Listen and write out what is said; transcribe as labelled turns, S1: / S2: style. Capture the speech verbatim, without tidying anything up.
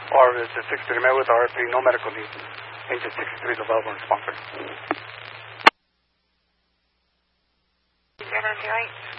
S1: Or is it sixty-three met with R P, no medical needs. Agent sixty-three is available and sponsor.
S2: Zero zero eight.